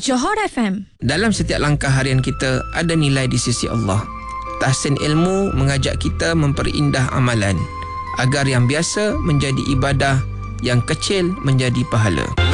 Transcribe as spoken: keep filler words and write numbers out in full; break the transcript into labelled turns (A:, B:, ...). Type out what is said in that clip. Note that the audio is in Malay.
A: Johor F M.
B: Dalam setiap langkah harian kita ada nilai di sisi Allah. Tahsin ilmu mengajak kita memperindah amalan agar yang biasa menjadi ibadah, yang kecil menjadi pahala.